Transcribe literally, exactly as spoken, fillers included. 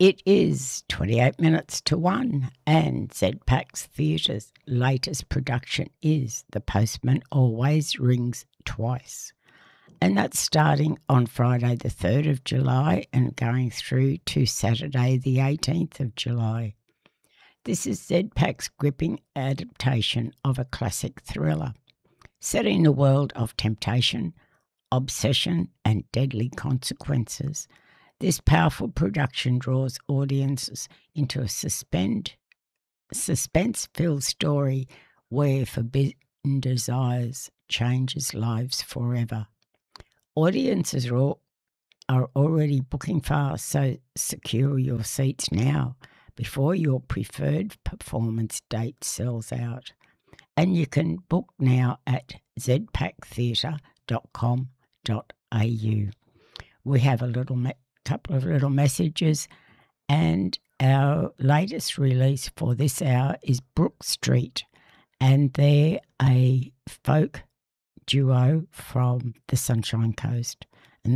It is twenty-eight minutes to one, and Z PAX Theatre's latest production is The Postman Always Rings Twice. And that's starting on Friday the third of July and going through to Saturday the eighteenth of July. This is Z PAX's gripping adaptation of a classic thriller, set in a world of temptation, obsession and deadly consequences. This powerful production draws audiences into a suspend, suspense-filled story where forbidden desires changes lives forever. Audiences are, all, are already booking fast, so secure your seats now before your preferred performance date sells out. And you can book now at z pack theatre dot com dot a u. We have a little me- couple of little messages, and our latest release for this hour is Brook Street, and they're a folk duo from the Sunshine Coast.